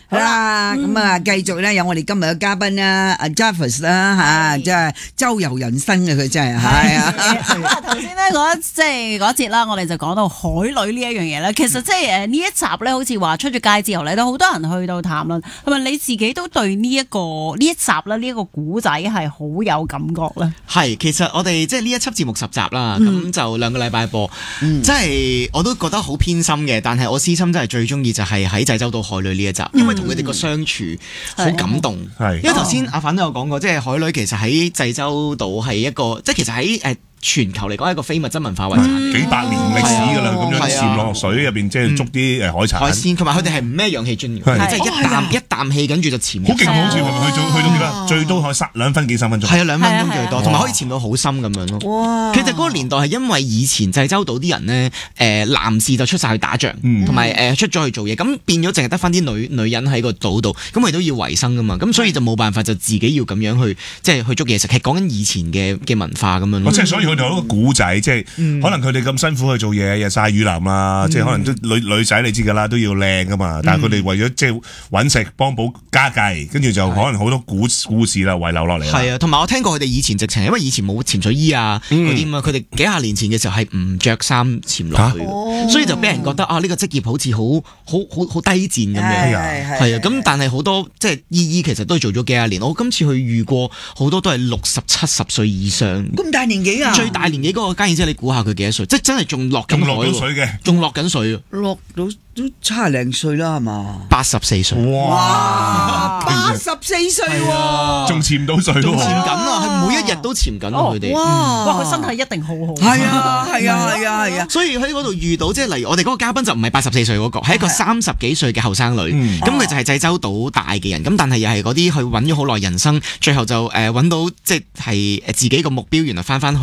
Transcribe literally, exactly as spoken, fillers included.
好啦，咁啊繼續咧有我哋今日嘅嘉賓啦，阿 Jeffers 啦嚇，即係周遊人生嘅佢真係係啊。 頭先咧嗰即係嗰節啦，我哋就講到海女呢一樣嘢啦。其實即係誒呢一集咧，好似話出咗街之後咧，都好多人去到談論，係咪你自己都對呢、這、一個呢一集咧呢一個古仔係好有感覺咧？ 係，其實我哋即係呢一輯節目十集啦，咁、嗯、就兩個禮拜播，嗯、即係我都覺得好偏心嘅。但係我私心真係最中意就係喺濟州島海女呢一集，因為同佢哋個相處好感動。 係， 因為頭先阿反都有講過，即係海女其實喺濟州島係一個，即係其實喺誒。全球嚟講係一個非物質文化遺產， 嗯、幾百年歷史㗎啦，咁、啊、樣潛落水入邊即係捉啲誒海產、海鮮， 同埋佢哋係唔孭氧氣樽嘅，即係一啖、哦、一啖氣跟住就潛。好勁，好似去到去到幾多？最多可以三兩分幾三分鐘。係啊，兩分鐘最多，同埋可以潛到好深咁樣咯。哇！其實嗰個年代係因為以前濟州島啲人呢，誒、呃、男士就出晒去打仗，同埋誒出咗去做嘢，咁變咗淨係得翻啲女女人喺個島度，咁佢都要維生㗎嘛，咁所以就冇辦法就自己要咁樣去即係去捉嘢食，係講緊以前嘅嘅文化咁樣咯。即係所以佢哋有一個古仔。即係、嗯、可能佢哋咁辛苦去做嘢，日曬雨淋啦，嗯、即係可能都女女仔你知㗎啦，都要靚㗎嘛。但係佢哋為咗即係揾食幫補家計，跟住就可能好多古故事啦遺留落嚟。係啊，同埋我聽過佢哋以前直情，因為以前冇潛水衣啊嗰啲嘛，佢哋幾廿年前嘅時候係唔着衫潛落去、啊，所以就俾人覺得啊呢、呢個職業好似好好好好低賤咁樣。係啊，咁但係好多即係姨姨其實都係做咗幾廿年。我今次去遇過好多都係六十七十歲以上。 咁大年紀啊！最大年紀嗰個家燕姐，你估下佢幾多歲？即係真係仲落緊海喎，仲落緊水， 落到都七廿零歲啦，係嘛？ 八十四歲， 哇！八十四歲喎， 仲潛到水， 仲潛緊啊！係每一日都潛緊佢哋。 哇！哇！佢身體一定好好。 係啊！係啊！係啊！係啊！ 所以喺嗰度遇到，即係例如我哋嗰個嘉賓就唔係八十四歲嗰個，係一個三十幾歲嘅後生女。咁佢就係濟州島大嘅人，咁但係又係嗰啲去揾咗好耐人生，最後就誒揾到即係誒自己個目標，原來翻翻。